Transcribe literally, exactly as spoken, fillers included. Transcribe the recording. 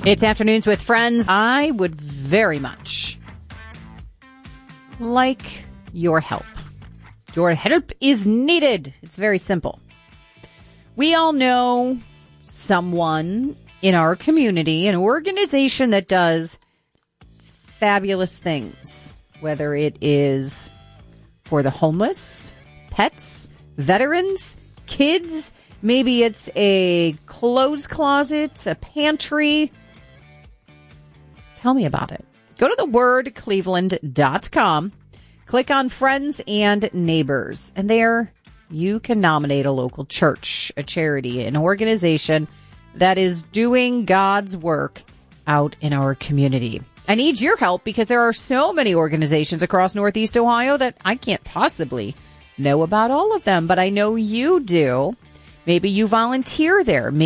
It's Afternoons with Friends. I would very much like your help. Your help is needed. It's very simple. We all know someone in our community, an organization that does fabulous things, whether it is for the homeless, pets, veterans, kids. Maybe it's a clothes closet, a pantry. Tell me about it. Go to the word cleveland dot com, click on Friends and Neighbors, and there you can nominate a local church, a charity, an organization that is doing God's work out in our community. I need your help because there are so many organizations across Northeast Ohio that I can't possibly know about all of them, but I know you do. Maybe you volunteer there. Maybe